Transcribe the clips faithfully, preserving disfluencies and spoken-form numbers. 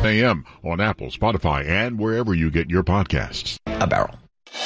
A M on Apple, Spotify, and wherever you get your podcasts. A barrel.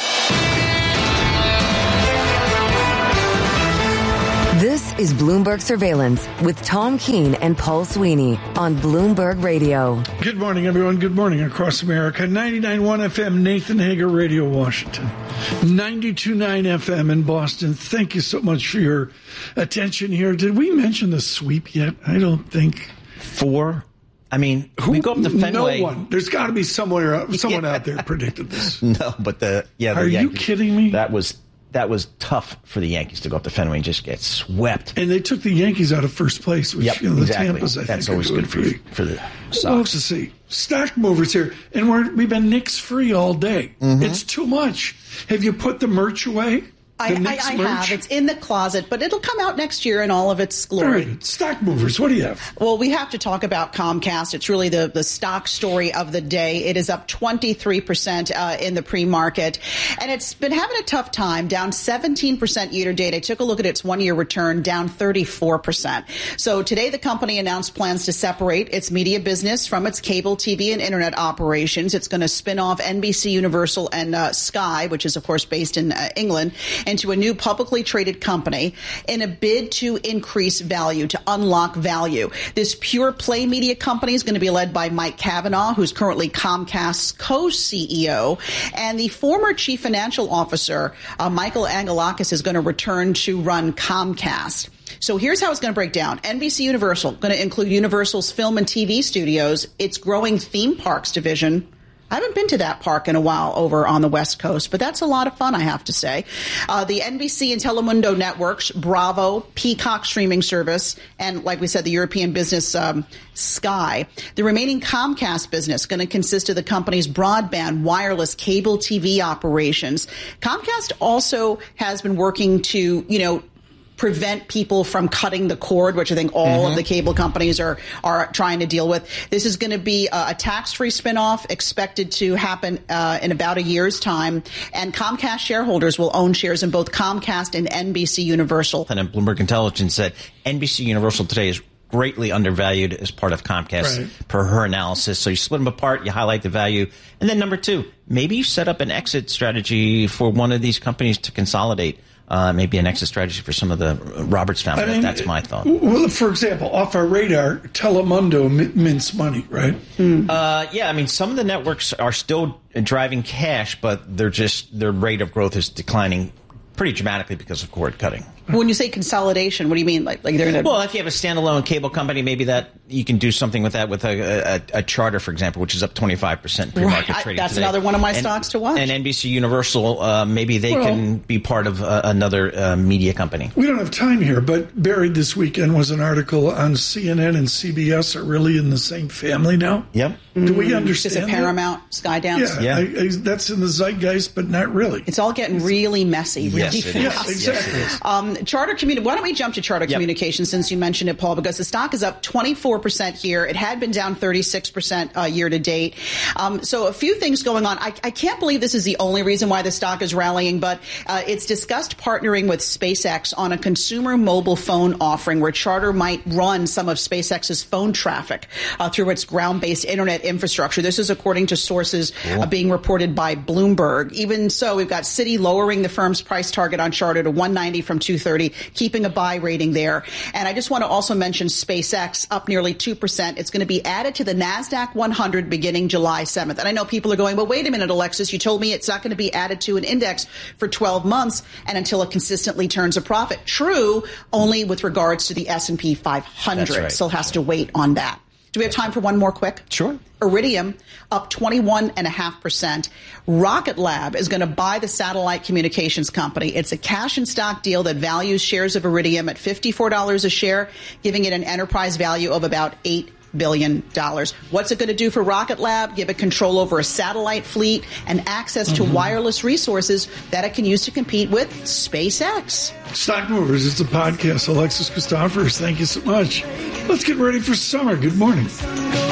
This is Bloomberg Surveillance with Tom Keene and Paul Sweeney on Bloomberg Radio. Good morning, everyone. Good morning across America. ninety-nine point one F M, Nathan Hager Radio, Washington. ninety-two point nine F M in Boston. Thank you so much for your attention here. Did we mention the sweep yet? I don't think. Four. I mean, Who, we go up to Fenway. No one. There's got to be somewhere, someone yeah. out there predicted this. No, but the yeah. The Are Yankees, you kidding me? That was. That was tough for the Yankees to go up to Fenway and just get swept. And they took the Yankees out of first place, which yep, you know, the exactly. Tampa's, I That's think, always good for, you, for the Sox. Well, to see. Stock movers here, and we're, we've been Knicks free all day. Mm-hmm. It's too much. Have you put the merch away? I, I, I have. It's in the closet, but it'll come out next year in all of its glory. All right. Stock movers, what do you have? Well, we have to talk about Comcast. It's really the, the stock story of the day. It is up twenty-three percent uh, in the pre-market, and it's been having a tough time, down seventeen percent year-to-date. I took a look at its one-year return, down thirty-four percent. So today the company announced plans to separate its media business from its cable T V and internet operations. It's going to spin off N B C Universal and uh, Sky, which is, of course, based in uh, England, into a new publicly traded company in a bid to increase value, to unlock value. This pure play media company is going to be led by Mike Cavanaugh, who's currently Comcast's co-C E O, and the former chief financial officer, uh, Michael Angelakis, is going to return to run Comcast. So here's how it's going to break down. N B C Universal, going to include Universal's film and T V studios, its growing theme parks division. I haven't been to that park in a while over on the West Coast, but that's a lot of fun, I have to say. Uh, the N B C and Telemundo networks, Bravo, Peacock streaming service, and like we said, the European business um, Sky. The remaining Comcast business going to consist of the company's broadband, wireless, cable T V operations. Comcast also has been working to, you know, prevent people from cutting the cord, which I think all mm-hmm. of the cable companies are are trying to deal with. This is going to be a, a tax-free spinoff expected to happen uh, in about a year's time. And Comcast shareholders will own shares in both Comcast and N B C Universal. And then Bloomberg Intelligence said N B C Universal today is greatly undervalued as part of Comcast right. per her analysis. So you split them apart, you highlight the value. And then number two, maybe you set up an exit strategy for one of these companies to consolidate. Uh, maybe an exit strategy for some of the Roberts family. I mean, that's my thought. Well, for example, off our radar, Telemundo mints money, right? Mm. Uh, yeah, I mean, some of the networks are still driving cash, but they're just their rate of growth is declining pretty dramatically because of cord cutting. When you say consolidation, what do you mean? Like, like they're going to? Well, if you have a standalone cable company, maybe that you can do something with that with a, a, a Charter, for example, which is up twenty-five percent pre-market right. trading That's today. another one of my and, stocks to watch. And N B C Universal, uh, maybe they well, can be part of uh, another uh, media company. We don't have time here, but buried this weekend was an article on C N N and C B S are really in the same family now. Yep. Do we understand Is it Paramount, that? Skydance? Yeah, yeah. I, I, that's in the zeitgeist, but not really. It's all getting really messy, really yes, fast. Yes, exactly. Yes, um, Charter Communi- Why don't we jump to Charter yep. Communications since you mentioned it, Paul, because the stock is up twenty-four percent here. It had been down thirty-six percent uh, year to date. Um, so a few things going on. I, I can't believe this is the only reason why the stock is rallying, but uh, it's discussed partnering with SpaceX on a consumer mobile phone offering where Charter might run some of SpaceX's phone traffic uh, through its ground-based internet infrastructure. This is according to sources cool. uh, being reported by Bloomberg. Even so, we've got Citi lowering the firm's price target on Charter to one ninety from two thirty, keeping a buy rating there. And I just want to also mention SpaceX up nearly two percent. It's going to be added to the NASDAQ one hundred beginning July seventh. And I know people are going, well, wait a minute, Alexis, you told me it's not going to be added to an index for twelve months and until it consistently turns a profit. True, only with regards to the S and P five hundred. Right. Still has to wait on that. Do we have time for one more quick? Sure. Iridium up twenty-one point five percent. Rocket Lab is going to buy the satellite communications company. It's a cash and stock deal that values shares of Iridium at fifty-four dollars a share, giving it an enterprise value of about eight billion dollars. What's it going to do for Rocket Lab? Give it control over a satellite fleet and access to mm-hmm. wireless resources that it can use to compete with SpaceX. Stock Movers, it's a podcast. Alexis Christophers, thank you so much. Let's get ready for summer. Good morning.